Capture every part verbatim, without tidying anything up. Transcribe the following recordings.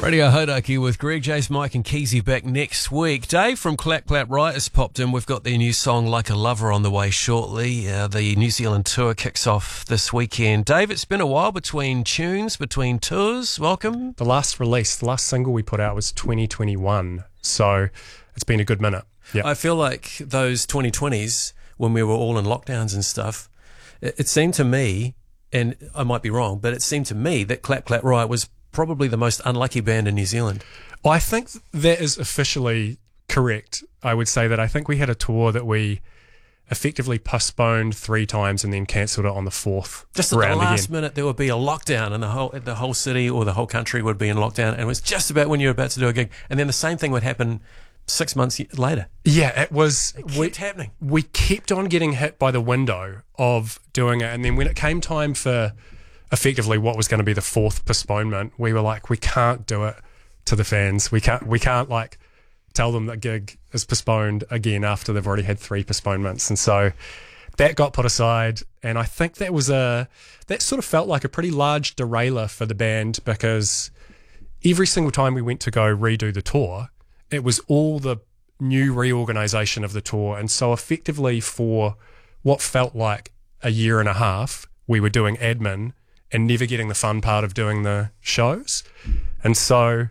Radio Hodaki with Greg, Jace, Mike and Keezy back next week. Dave from Clap Clap Right has popped in. We've got their new song Like a Lover on the way shortly. Uh, the New Zealand tour kicks off this weekend. Dave, it's been a while between tunes, between tours. Welcome. The last release, the last single we put out was twenty twenty-one. So it's been a good minute. Yeah. I feel like those twenty twenties, when we were all in lockdowns and stuff, it, it seemed to me, and I might be wrong, but it seemed to me that Clap Clap Right was probably the most unlucky band in New Zealand. I think that is officially correct. I would say that I think we had a tour that we effectively postponed three times and then cancelled it on the fourth Just at round the last again. minute, there would be a lockdown, and the whole the whole city or the whole country would be in lockdown, and it was just about when you were about to do a gig, and then the same thing would happen six months later. Yeah, it was. It kept we, happening. We kept on getting hit by the window of doing it, and then when it came time for effectively what was going to be the fourth postponement, we were like, we can't do it to the fans. We can't. We can't like tell them that gig is postponed again after they've already had three postponements, and so that got put aside. And I think that was a that sort of felt like a pretty large derailer for the band, because every single time we went to go redo the tour, it was all the new reorganisation of the tour, and so effectively for what felt like a year and a half, we were doing admin and never getting the fun part of doing the shows. And so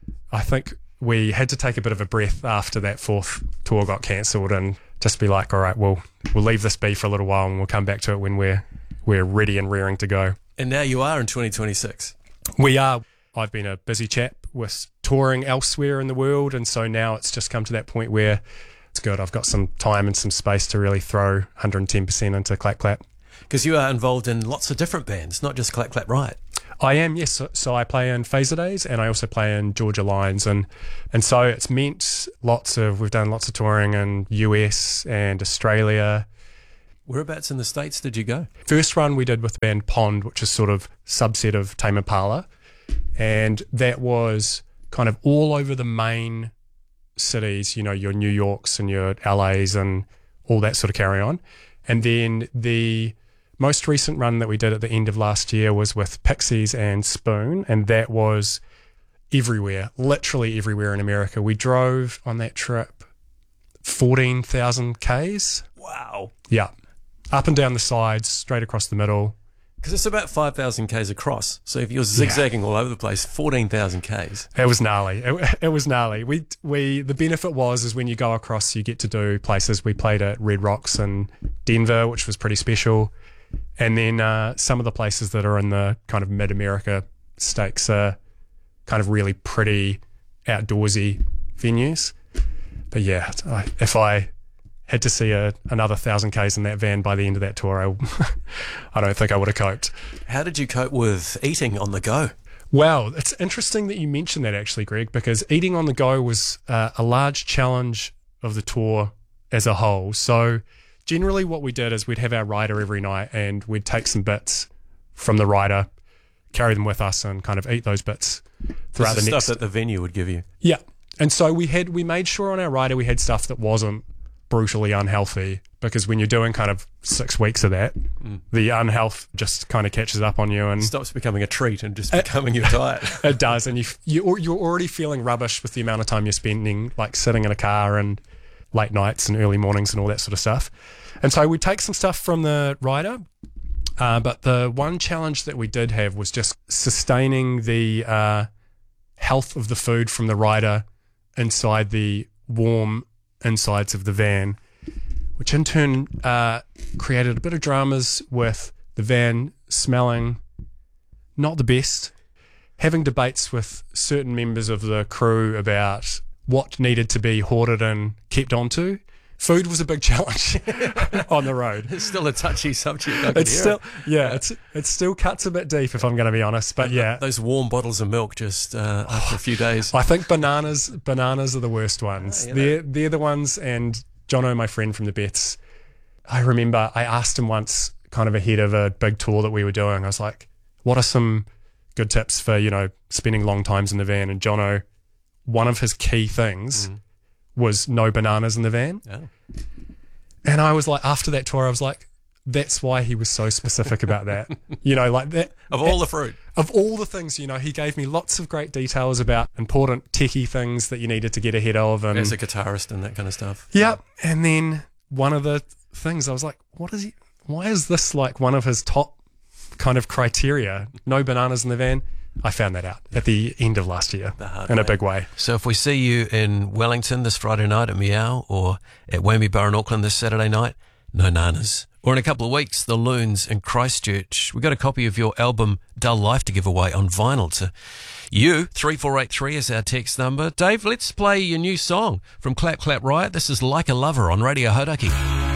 I think we had to take a bit of a breath after that fourth tour got cancelled and just be like, all right, well, we'll leave this be for a little while and we'll come back to it when we're we're ready and rearing to go. And now you are in twenty twenty-six. We are. I've been a busy chap with touring elsewhere in the world, and so now it's just come to that point where it's good. I've got some time and some space to really throw one hundred ten percent into Clap Clap. Because you are involved in lots of different bands, not just Clap Clap Right. I am, yes. So, so I play in Phaser Days, and I also play in Georgia Lines, and and so it's meant lots of, we've done lots of touring in U S and Australia. Whereabouts in the States did you go? First run we did with the band Pond, which is sort of subset of Tame Impala, and that was kind of all over the main cities, you know, your New Yorks and your L As and all that sort of carry on. And then the most recent run that we did at the end of last year was with Pixies and Spoon, and that was everywhere, literally everywhere in America. We drove on that trip fourteen thousand kays. Wow. Yeah. Up and down the sides, straight across the middle. Because it's about five thousand kays across. So if you're zigzagging yeah. all over the place, fourteen thousand kays. It was gnarly. It, it was gnarly. We we the benefit was is when you go across, you get to do places. We played at Red Rocks in Denver, which was pretty special. And then uh, some of the places that are in the kind of mid-America stakes are kind of really pretty outdoorsy venues. But yeah, I, if I had to see a, another thousand kays in that van by the end of that tour, I, I don't think I would have coped. How did you cope with eating on the go? Well, it's interesting that you mentioned that actually, Greg, because eating on the go was uh, a large challenge of the tour as a whole. So generally what we did is we'd have our rider every night and we'd take some bits from the rider, carry them with us and kind of eat those bits throughout the, the next... stuff that the venue would give you. Yeah. And so we had we made sure on our rider we had stuff that wasn't brutally unhealthy, because when you're doing kind of six weeks of that, mm. the unhealth just kind of catches up on you and it stops becoming a treat and just becoming your diet. It does, and you you you're already feeling rubbish with the amount of time you're spending like sitting in a car and late nights and early mornings and all that sort of stuff. And so we'd take some stuff from the rider, uh, but the one challenge that we did have was just sustaining the uh, health of the food from the rider inside the warm insides of the van, which in turn uh, created a bit of dramas with the van smelling not the best, having debates with certain members of the crew about what needed to be hoarded and kept onto. Food was a big challenge on the road. It's still a touchy subject. I it's still, yeah, it's it still cuts a bit deep if I'm going to be honest. But yeah, those warm bottles of milk just uh, after a few days. I think bananas, bananas are the worst ones. Uh, you know. They're they're the ones. And Jono, my friend from the Beths, I remember I asked him once, kind of ahead of a big tour that we were doing. I was like, "What are some good tips for you know spending long times in the van?" And Jono, one of his key things. Mm. was no bananas in the van. Oh. And I was like, after that tour, I was like, that's why he was so specific about that. You know, like that. Of all the fruit. Of all the things, you know, he gave me lots of great details about important techie things that you needed to get ahead of. And, as a guitarist and that kind of stuff. Yep. And then one of the things I was like, what is he, why is this like one of his top kind of criteria? No bananas in the van. I found that out at the end of last year in way. a big way. So if we see you in Wellington this Friday night at Meow, or at Whammy Bar in Auckland this Saturday night, no nanas. Or in a couple of weeks, the Loons in Christchurch. We got a copy of your album Dull Life to give away on vinyl to you. three four eight three is our text number. Dave, let's play your new song from Clap Clap Riot. This is Like a Lover on Radio Hauraki.